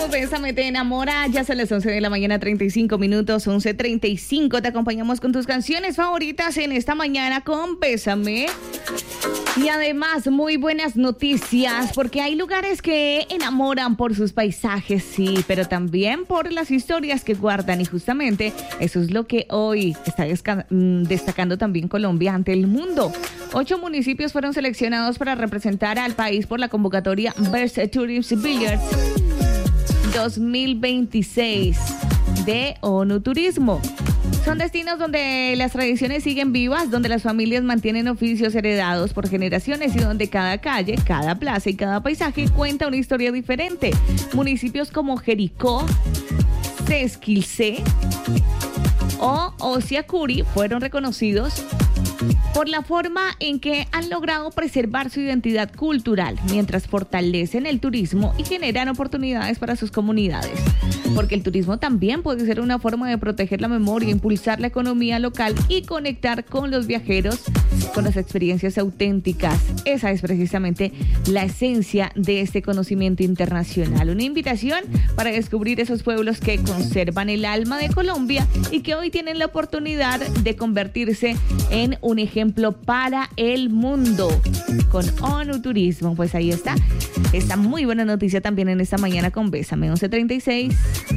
somos Bésame Te Enamora. Ya son las 11 de la mañana, 35 minutos, 11:35. Te acompañamos con tus canciones favoritas en esta mañana con Bésame. Y además, muy buenas noticias, porque hay lugares que enamoran por sus paisajes, sí, pero también por las historias que guardan. Y justamente eso es lo que hoy está destacando también Colombia ante el mundo. 8 municipios fueron seleccionados para representar al país por la convocatoria Best Tourism Village 2026 de ONU Turismo. Son destinos donde las tradiciones siguen vivas, donde las familias mantienen oficios heredados por generaciones y donde cada calle, cada plaza y cada paisaje cuenta una historia diferente. Municipios como Jericó, Sesquilce o Osiacuri fueron reconocidos por la forma en que han logrado preservar su identidad cultural, mientras fortalecen el turismo y generan oportunidades para sus comunidades. Porque el turismo también puede ser una forma de proteger la memoria, impulsar la economía local y conectar con los viajeros con las experiencias auténticas. Esa es precisamente la esencia de este conocimiento internacional. Una invitación para descubrir esos pueblos que conservan el alma de Colombia y que hoy tienen la oportunidad de convertirse en un ejemplo para el mundo con ONU Turismo. Pues ahí está esta muy buena noticia también en esta mañana con Bésame 11:36.